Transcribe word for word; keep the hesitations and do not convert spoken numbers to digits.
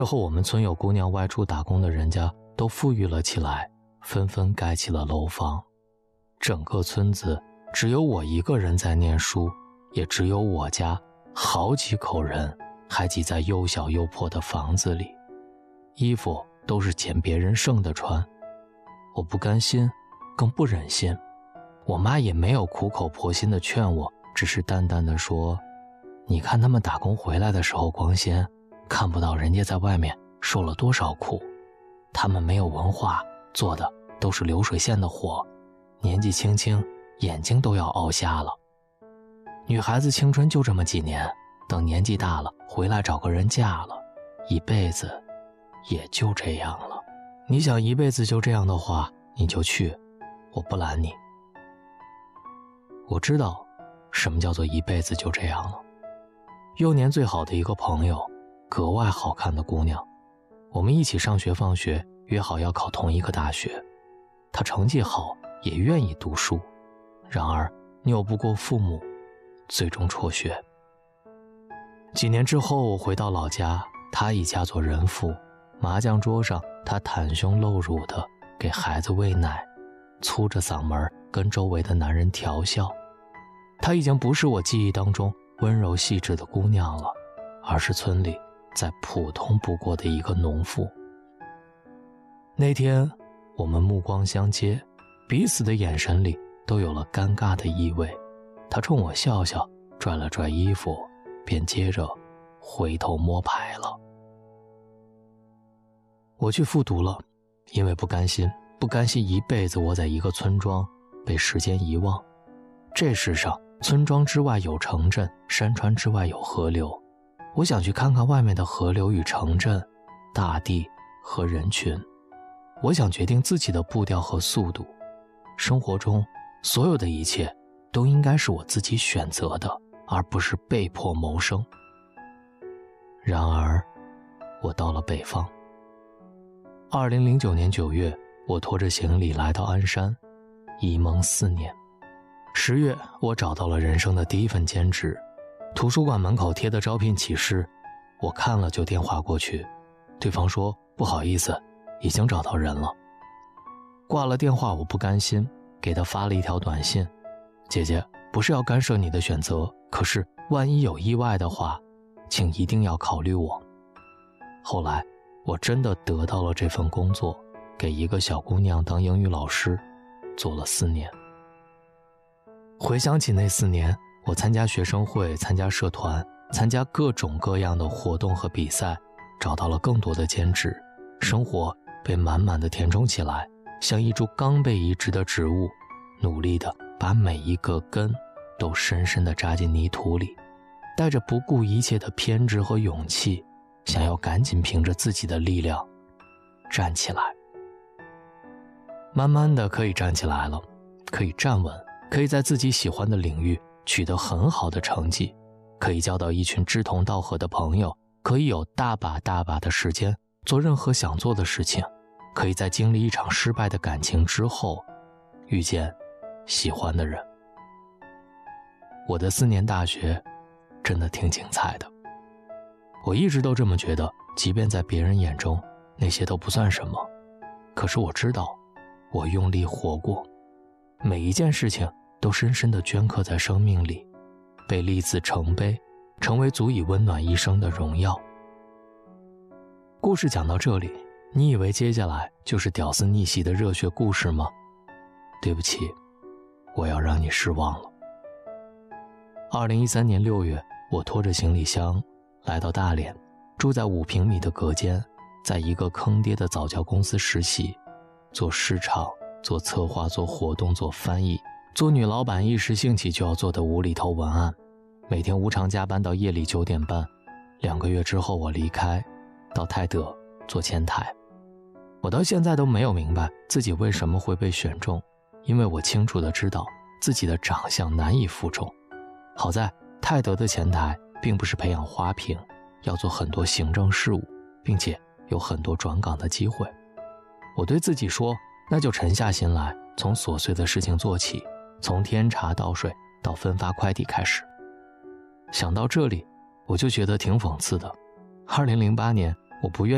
之后我们村有姑娘外出打工的人家都富裕了起来，纷纷盖起了楼房。整个村子只有我一个人在念书，也只有我家好几口人还挤在又小又破的房子里，衣服都是捡别人剩的穿。我不甘心，更不忍心，我妈也没有苦口婆心地劝我，只是淡淡地说，你看他们打工回来的时候光鲜，看不到人家在外面受了多少苦，他们没有文化，做的都是流水线的活，年纪轻轻眼睛都要凹瞎了。女孩子青春就这么几年，等年纪大了回来找个人嫁了，一辈子也就这样了。你想一辈子就这样的话，你就去，我不拦你。我知道什么叫做一辈子就这样了。幼年最好的一个朋友，格外好看的姑娘，我们一起上学放学，约好要考同一个大学。她成绩好，也愿意读书，然而拗不过父母，最终辍学。几年之后，我回到老家，她已嫁作人妇，麻将桌上她袒胸露乳的给孩子喂奶，粗着嗓门跟周围的男人调笑。她已经不是我记忆当中温柔细致的姑娘了，而是村里再普通不过的一个农妇。那天我们目光相接，彼此的眼神里都有了尴尬的意味。她冲我笑笑，拽了拽衣服，便接着回头摸牌了。我去复读了，因为不甘心，不甘心一辈子窝在一个村庄，被时间遗忘。这世上，村庄之外有城镇，山川之外有河流。我想去看看外面的河流与城镇，大地和人群。我想决定自己的步调和速度。生活中，所有的一切都应该是我自己选择的，而不是被迫谋生。然而，我到了北方。二零零九年九月，我拖着行李来到鞍山，一蒙四年。十月，我找到了人生的第一份兼职，图书馆门口贴的招聘启事，我看了就电话过去，对方说不好意思，已经找到人了。挂了电话，我不甘心，给他发了一条短信，姐姐，不是要干涉你的选择，可是万一有意外的话，请一定要考虑我。后来我真的得到了这份工作，给一个小姑娘当英语老师，做了四年。回想起那四年，我参加学生会，参加社团，参加各种各样的活动和比赛，找到了更多的兼职，生活被满满的填充起来，像一株刚被移植的植物，努力地把每一个根都深深地扎进泥土里，带着不顾一切的偏执和勇气，想要赶紧凭着自己的力量站起来。慢慢的可以站起来了，可以站稳，可以在自己喜欢的领域取得很好的成绩，可以交到一群志同道合的朋友，可以有大把大把的时间做任何想做的事情，可以在经历一场失败的感情之后遇见喜欢的人。我的四年大学真的挺精彩的，我一直都这么觉得，即便在别人眼中那些都不算什么，可是我知道我用力活过，每一件事情都深深地镌刻在生命里，被立字成碑，成为足以温暖一生的荣耀。故事讲到这里，你以为接下来就是屌丝逆袭的热血故事吗？对不起，我要让你失望了。二零一三年六月，我拖着行李箱来到大连，住在五平米的隔间，在一个坑爹的早教公司实习，做市场，做策划，做活动，做翻译，做女老板一时兴起就要做的无厘头文案，每天无偿加班到夜里九点半。两个月之后我离开，到泰德做前台。我到现在都没有明白自己为什么会被选中，因为我清楚地知道自己的长相难以服众。好在泰德的前台并不是培养花瓶，要做很多行政事务，并且有很多转岗的机会。我对自己说，那就沉下心来，从琐碎的事情做起，从添茶倒水到分发快递开始。想到这里，我就觉得挺讽刺的。二零零八年，我不愿